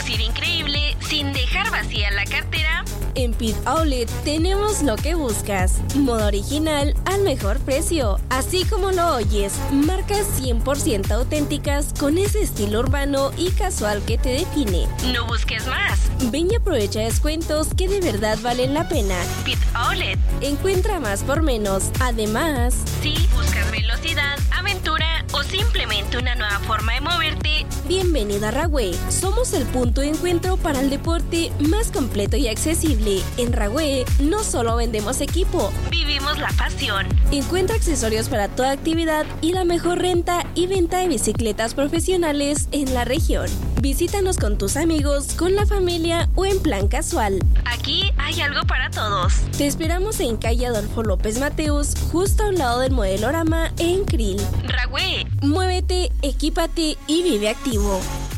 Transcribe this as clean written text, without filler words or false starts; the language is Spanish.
lucir increíble sin dejar vacía la cartera. En Pit Outlet tenemos lo que buscas. Moda original al mejor precio. Así como lo oyes, marcas 100% auténticas con ese estilo urbano y casual que te define. No busques más. Ven y aprovecha descuentos que de verdad valen la pena. Pit Outlet. Encuentra más por menos. Además, si buscas velocidad, aventura o simplemente una nueva forma de moverte, bienvenido a Ragüe. Somos el punto de encuentro para el deporte más completo y accesible. En Ragüe no solo vendemos equipo, vivimos la pasión. Encuentra accesorios para toda actividad y la mejor renta y venta de bicicletas profesionales en la región. Visítanos con tus amigos, con la familia o en plan casual. Aquí hay algo para todos. Te esperamos en calle Adolfo López Mateos, justo a un lado del Modelorama en Krill. Ragüe. Muévete, equípate y vive activo.